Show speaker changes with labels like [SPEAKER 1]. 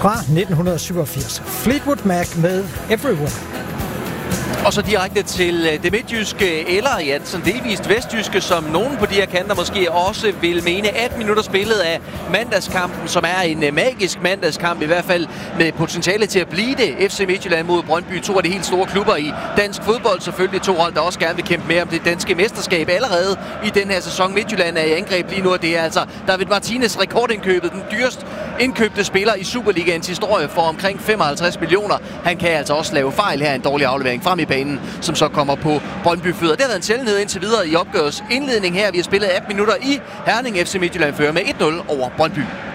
[SPEAKER 1] fra 1987. Fleetwood Mac med Everywhere.
[SPEAKER 2] Og så direkte til det midtjyske, eller ja, sådan delvist vestjyske, som nogen på de her kanter måske også vil mene. 18 minutter spillet af mandagskampen, som er en magisk mandagskamp, i hvert fald med potentiale til at blive det. FC Midtjylland mod Brøndby, to af de helt store klubber i dansk fodbold. Selvfølgelig to hold, der også gerne vil kæmpe mere om det danske mesterskab allerede i den her sæson. Midtjylland er i angreb lige nu, og det er altså David Martinez rekordindkøbet, den dyrest indkøbte spiller i Superligaens historie for omkring 55 millioner. Han kan altså også lave fejl her, en dårlig aflevering frem i banen, som så kommer på Brøndby-fødder. Det har været en sjældenhed indtil videre i opgørets indledning her. Vi har spillet 18 minutter i Herning. FC Midtjylland fører med 1-0 over Brøndby.